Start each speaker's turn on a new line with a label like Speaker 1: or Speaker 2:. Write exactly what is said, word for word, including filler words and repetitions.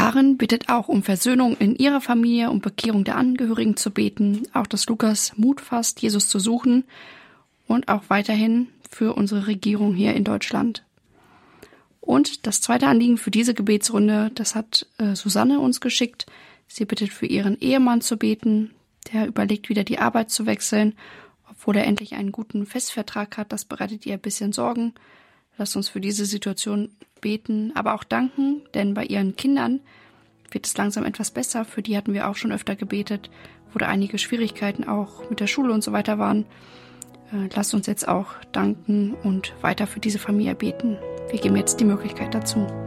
Speaker 1: Maren bittet auch um Versöhnung in ihrer Familie, um Bekehrung der Angehörigen zu beten, auch dass Lukas Mut fasst, Jesus zu suchen und auch weiterhin für unsere Regierung hier in Deutschland. Und das zweite Anliegen für diese Gebetsrunde, das hat äh, Susanne uns geschickt. Sie bittet für ihren Ehemann zu beten, der überlegt, wieder die Arbeit zu wechseln, obwohl er endlich einen guten Festvertrag hat. Das bereitet ihr ein bisschen Sorgen. Lasst uns für diese Situation beten, aber auch danken, denn bei ihren Kindern wird es langsam etwas besser. Für die hatten wir auch schon öfter gebetet, wo da einige Schwierigkeiten auch mit der Schule und so weiter waren. Äh, lasst uns jetzt auch danken und weiter für diese Familie beten. Wir geben jetzt die Möglichkeit dazu.